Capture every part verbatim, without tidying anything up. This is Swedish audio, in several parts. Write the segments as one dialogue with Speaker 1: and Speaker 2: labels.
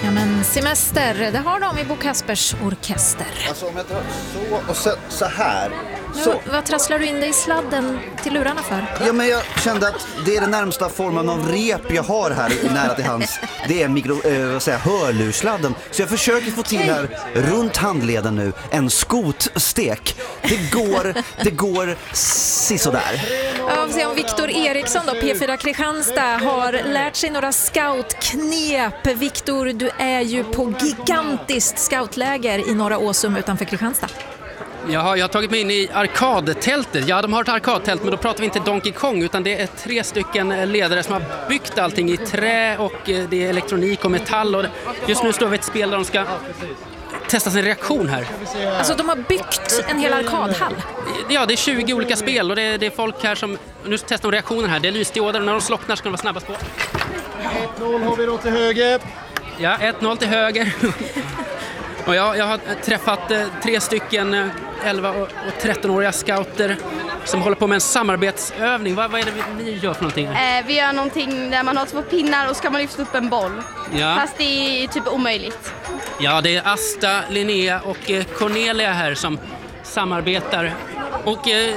Speaker 1: Ja, men semester, det har de i Bo Kaspers orkester.
Speaker 2: Alltså om jag tar så och så, så här. Så.
Speaker 1: Ja, vad trasslar du in dig i sladden till lurarna för?
Speaker 2: Ja, men jag kände att det är den närmsta formen av rep jag har här nära till hands. Det är mikro, eh, vad säger, hörlursladden. Så jag försöker få till här runt handleden nu en skotstek. Det går, det går sisådär.
Speaker 1: Ja, vi får se om Viktor Eriksson då, P fyra Kristianstad, har lärt sig några scoutknep. Viktor, du är ju på gigantiskt scoutläger i Norra Åsum utanför Kristianstad.
Speaker 3: Jaha, jag har tagit mig in i arkadtältet. Ja, de har ett arkadtält, men då pratar vi inte Donkey Kong, utan det är tre stycken ledare som har byggt allting i trä, och det är elektronik och metall. Och just nu står vi ett spel där de ska testa sin reaktion här.
Speaker 1: Alltså de har byggt en hel arkadhall?
Speaker 3: Ja, det är tjugo olika spel, och det är, det är folk här som... Nu testar de reaktionen här. Det är lysdioder, och när de slocknar ska de vara snabbast på.
Speaker 4: ett noll har vi då till höger.
Speaker 3: Ja, ett noll till höger. Och jag, jag har träffat eh, tre stycken eh, elva och tretton-åriga scouter som håller på med en samarbetsövning. Vad, vad är det vi, vi gör för någonting?
Speaker 5: Eh, vi gör någonting där man har två pinnar och ska man lyfta upp en boll.
Speaker 3: Ja.
Speaker 5: Fast det är typ omöjligt.
Speaker 3: Ja, det är Asta, Linnea och eh, Cornelia här som samarbetar. Och... Eh,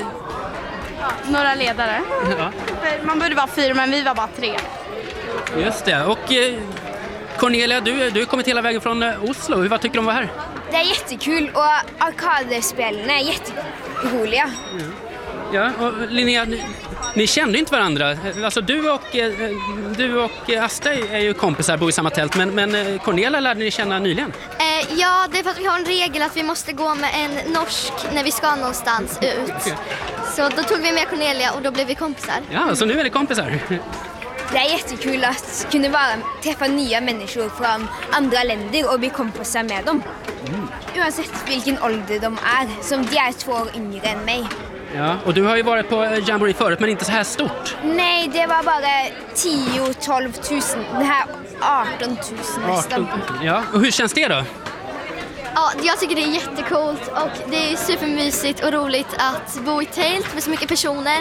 Speaker 5: Några ledare.
Speaker 3: ja.
Speaker 5: Man borde vara fyra, men vi var bara tre.
Speaker 3: Just det. Och... Eh, Cornelia, du, du har kommit hela vägen från Oslo. Vad tycker du om att vara här?
Speaker 6: Det är jättekul och arkadspelen är jätteroliga.
Speaker 3: Ja, och Linnea, ni, ni kände inte varandra. Alltså du och, du och Asta är ju kompisar, bor i samma tält. Men, men Cornelia lärde ni känna nyligen?
Speaker 6: Eh, ja, det är för att vi har en regel att vi måste gå med en norsk när vi ska någonstans ut. Så då tog vi med Cornelia och då blev vi kompisar.
Speaker 3: Ja, så nu är ni kompisar.
Speaker 6: Det är jättekul att kunna bara träffa nya människor från andra länder och bli kompisar med dem. Mm. Oavsett vilken ålder de är, som de är två år yngre än mig.
Speaker 3: Ja, och du har ju varit på Jamboree förut, men inte så här stort.
Speaker 6: Nej, det var bara tio till tolv tusen. Det här arton tusen nästan.
Speaker 3: Ja, och hur känns det då?
Speaker 6: Ja, jag tycker det är jättekult och det är supermysigt och roligt att bo i tält med så mycket personer.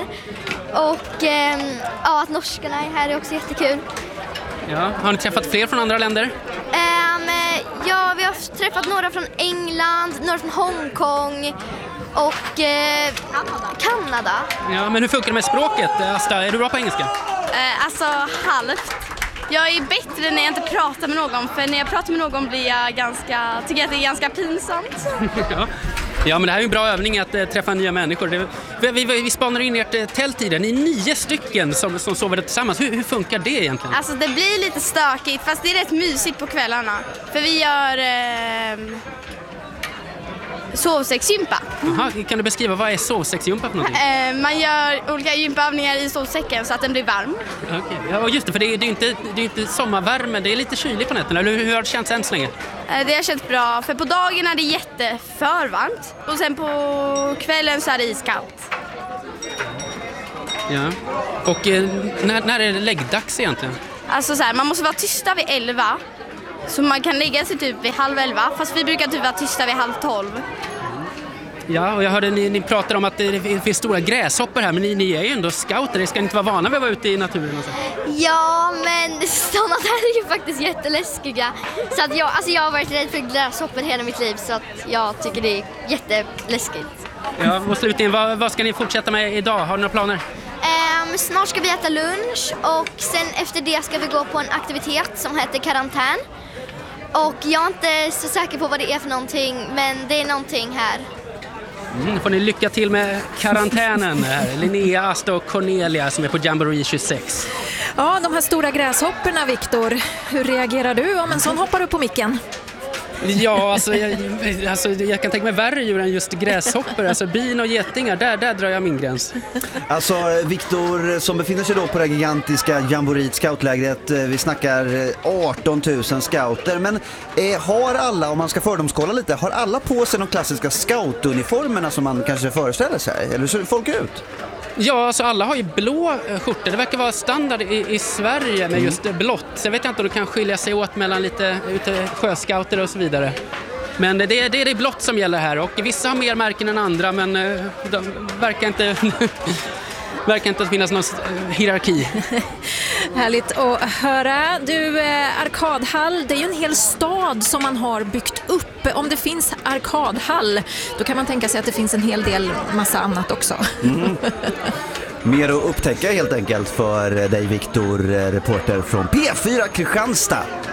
Speaker 6: Och eh, ja, att norskarna är här är också jättekul.
Speaker 3: Ja, har ni träffat fler från andra länder?
Speaker 6: Um, ja, vi har träffat några från England, några från Hongkong och eh, Kanada.
Speaker 3: Ja, men hur funkar det med språket? Asta, är du bra på engelska?
Speaker 5: Eh, alltså halvt. Jag är bättre när jag inte pratar med någon, för när jag pratar med någon blir jag ganska, tycker jag att det är ganska pinsamt.
Speaker 3: ja. ja, men det här är en bra övning att äh, träffa nya människor. Det, vi, vi, vi spanar in ert äh, tält i den. Ni är nio stycken som, som sover tillsammans. Hur, hur funkar det egentligen?
Speaker 5: Alltså det blir lite stökigt, fast det är rätt mysigt på kvällarna. För vi gör eh, sovsäcksgympa.
Speaker 3: Jaha, kan du beskriva vad är sovsäcksgympa för någonting?
Speaker 5: Eh, man gör olika gympaövningar i sovsäcken så att den blir varm.
Speaker 3: Okej, ja, just det, för det är, det är inte, det är inte sommarvärme, det är lite kyligt på nätterna. Hur, hur har det känts än så länge?
Speaker 5: Eh, det har känts bra, för på dagen är det jätteför varmt. Och sen på kvällen så är det iskallt.
Speaker 3: Ja, och eh, när, när är det läggdags egentligen?
Speaker 5: Alltså så här, man måste vara tysta vid elva. Så man kan lägga sig typ vid halv elva, fast vi brukar typ vara tysta vid halv tolv.
Speaker 3: Ja, och jag hörde ni, ni pratar om att det, det finns stora gräshoppor här, men ni, ni är ju ändå scouter, det ska inte vara vana vid att vara ute i naturen och så.
Speaker 6: Ja, men sådana där är ju faktiskt jätteläskiga. Så att jag, alltså jag har varit rädd för gräshoppor hela mitt liv, så att jag tycker det är jätteläskigt.
Speaker 3: Ja, och slutligen, vad, vad ska ni fortsätta med idag? Har ni några planer?
Speaker 6: Um, snart ska vi äta lunch och sen efter det ska vi gå på en aktivitet som heter karantän. Och jag är inte så säker på vad det är för någonting, men det är någonting här.
Speaker 3: Mm, får ni lycka till med karantänen här. Linnea, Asta och Cornelia som är på Jamboree tjugosex.
Speaker 1: Ja, de här stora gräshopporna, Viktor. Hur reagerar du om en sån hoppar upp på micken?
Speaker 3: Ja, alltså jag, alltså jag kan tänka mig värre djur än just gräshoppor. Alltså bin och getingar, där, där drar jag min gräns.
Speaker 2: Alltså Viktor som befinner sig då på det gigantiska Jamboree scoutlägret, vi snackar arton tusen scouter. Men eh, har alla, om man ska fördomskolla lite, har alla på sig de klassiska scoutuniformerna som man kanske föreställer sig? Eller hur ser folk ut?
Speaker 3: Ja, alltså alla har ju blå skjortor. Det verkar vara standard i, i Sverige med just blått. Så jag vet inte om det kan skilja sig åt mellan lite ute sjöscouter och så vidare. Men det, det är det blått som gäller här. Och vissa har mer märken än andra, men de verkar inte... verkar inte att finnas någon hierarki.
Speaker 1: Härligt att höra. Du, eh, arkadhall, det är ju en hel stad som man har byggt upp. Om det finns arkadhall, då kan man tänka sig att det finns en hel del massa annat också.
Speaker 2: Mm. Mer att upptäcka helt enkelt för dig, Viktor, reporter från P fyra Kristianstad.